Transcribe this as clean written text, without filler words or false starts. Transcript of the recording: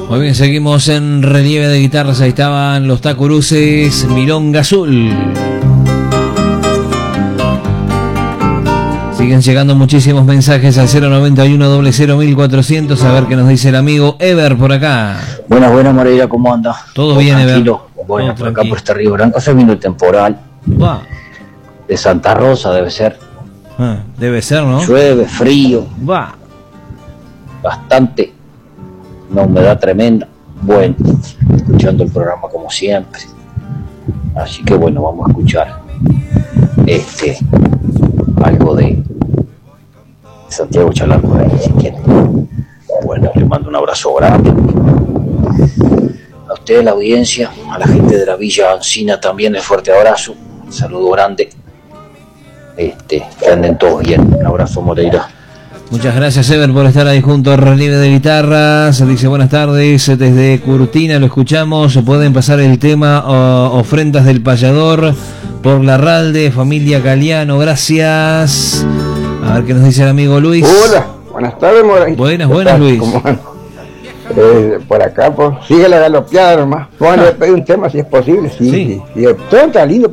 Muy bien, seguimos en relieve de guitarras. Ahí estaban los Tacuruces, Milonga Azul. Siguen llegando muchísimos mensajes al 091 00 1400. A ver qué nos dice el amigo Ever por acá. Buenas, Moreira, ¿cómo anda? Todo bien, Ever. Bueno, por acá por este Río Branco se vino el temporal. Va. De Santa Rosa debe ser. Debe ser, ¿no? Llueve, frío. Va. Bastante. Una humedad tremenda. Bueno, escuchando el programa como siempre. Así que bueno, vamos a escuchar algo de Santiago Chalarco ahí, si quieren. Bueno, les mando un abrazo grande a ustedes, la audiencia, a la gente de la Villa Ancina también, el fuerte abrazo, un saludo grande, que anden todos bien. Un abrazo, Moreira. Muchas gracias, Ever, por estar ahí junto a Relieve de Guitarras. Dice buenas tardes, desde Curtina lo escuchamos. Pueden pasar el tema Ofrendas del Payador por Larralde, familia Galeano, gracias. A ver qué nos dice el amigo Luis. Hola, buenas tardes, Moreira. Buenas, Luis. Por acá, sigue la galopeada nomás. Póngale un tema si es posible. Sí. Todo está lindo.